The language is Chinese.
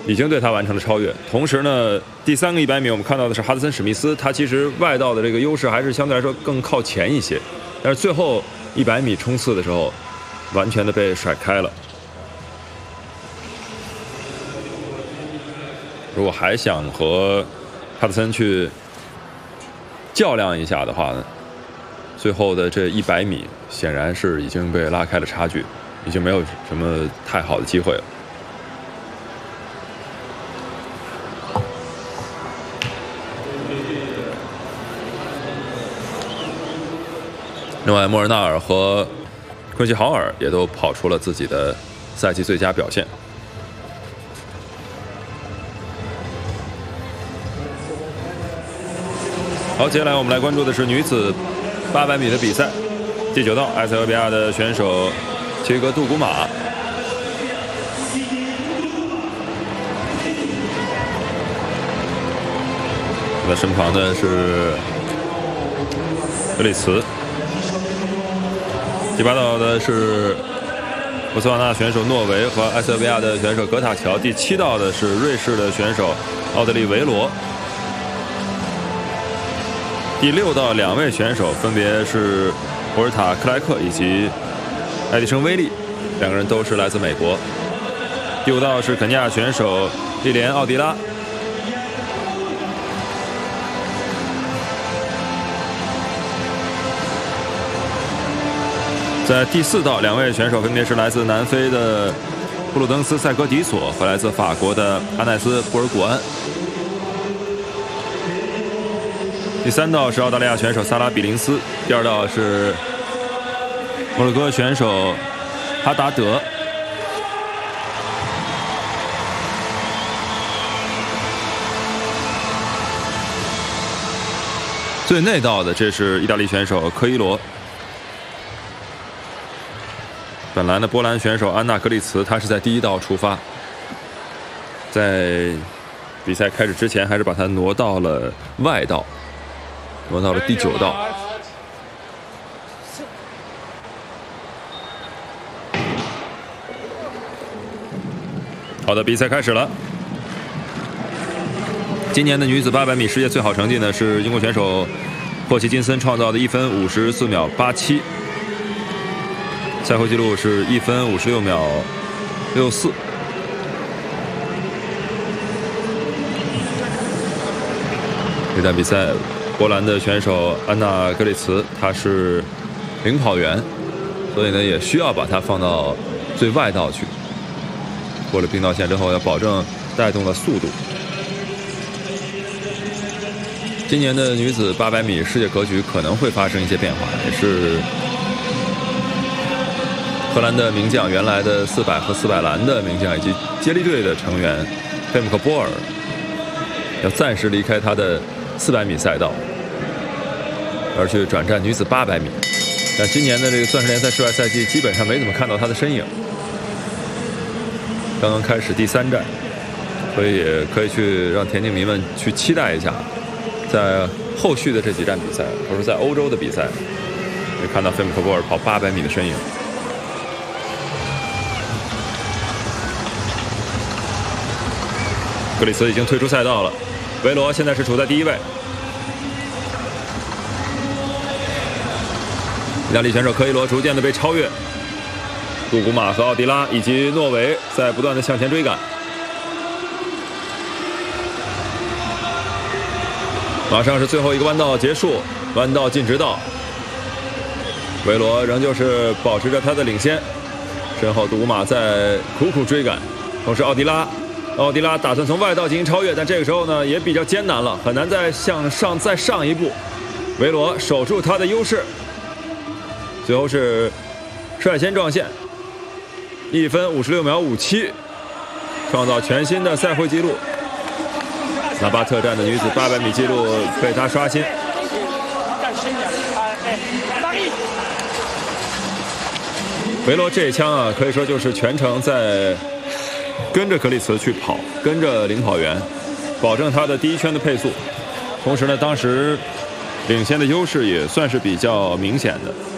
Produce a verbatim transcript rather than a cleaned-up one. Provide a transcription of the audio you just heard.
已经对他完成了超越。同时呢，第三个一百米我们看到的是哈德森史密斯，他其实外道的这个优势还是相对来说更靠前一些，但是最后一百米冲刺的时候，完全的被甩开了。如果还想和哈德森去较量一下的话呢，最后的这一百米显然是已经被拉开了差距，已经没有什么太好的机会了。另外，莫尔纳尔和昆西豪尔也都跑出了自己的赛季最佳表现。好，接下来我们来关注的是女子八百米的比赛。第九道，埃塞俄比亚的选手切格杜古马，他身旁的是格里茨。第八道的是博茨瓦纳选手诺维和埃塞俄比亚的选手格塔乔。第七道的是瑞士的选手奥德利维罗。第六道两位选手分别是博尔塔克莱克以及爱迪生威利，两个人都是来自美国。第五道是肯尼亚选手莉莲奥迪拉。在第四道，两位选手分别是来自南非的布鲁登斯塞格迪索和来自法国的阿奈斯布尔古安。第三道是澳大利亚选手萨拉比林斯，第二道是摩洛哥选手哈达德。最内道的这是意大利选手科伊罗。本来呢，波兰选手安娜格里茨她是在第一道出发，在比赛开始之前还是把她挪到了外道，挪到了第九道。好的，比赛开始了。今年的女子八百米世界最好成绩呢是英国选手霍奇金森创造的一分五十四秒八七。赛后纪录是一分五十六秒六四。这场比赛，波兰的选手安娜格里茨，她是领跑员，所以呢也需要把她放到最外道去。过了冰道线之后，要保证带动了速度。今年的女子八百米世界格局可能会发生一些变化，也是荷兰的名将，原来的四百和四百栏的名将以及接力队的成员费姆克波尔要暂时离开他的四百米赛道，而去转战女子八百米。但今年的这个钻石联赛室外赛季基本上没怎么看到他的身影，刚刚开始第三站，所以也可以去让田径迷们去期待一下，在后续的这几站比赛，或者在欧洲的比赛，会看到费姆克波尔跑八百米的身影。格里茨已经退出赛道了，维罗现在是处在第一位。意大利选手科伊罗逐渐的被超越，杜古马和奥迪拉以及诺维在不断的向前追赶。马上是最后一个弯道结束，弯道进直道，维罗仍旧是保持着他的领先，身后杜古马在苦苦追赶，同时奥迪拉。奥迪拉打算从外道进行超越，但这个时候呢也比较艰难了，很难再向上再上一步。维罗守住他的优势，最后是率先撞线，一分五十六秒五七，创造全新的赛会纪录。纳巴特站的女子八百米纪录被他刷新。维罗这一枪啊，可以说就是全程在跟着格里茨去跑，跟着领跑员，保证他的第一圈的配速。同时呢，当时领先的优势也算是比较明显的。